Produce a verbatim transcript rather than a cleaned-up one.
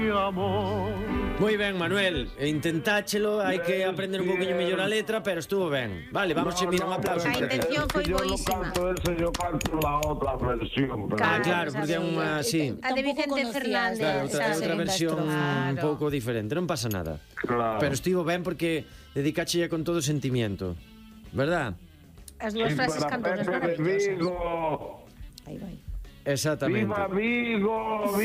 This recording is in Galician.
Moi ben, Manuel, intentáchelo, hai que aprender un poquinho mellor a letra, pero estuvo ben. Vale, vamos a mirar un aplauso. A intención foi boísima. Yo no canto ese, yo canto la otra versión. pero- Ah, claro, porque é unha así. A de Vicente Fernández. Claro, outra, esa outra segunda versión estrofa. un pouco diferente, non pasa nada. Claro. Pero estivo ben porque dedicache con todo sentimiento, verdad? As dúas Sí, frases para cantoras Pepe de maravillosas. Vigo. Aí vai. Exactamente. ¡Viva Vigo!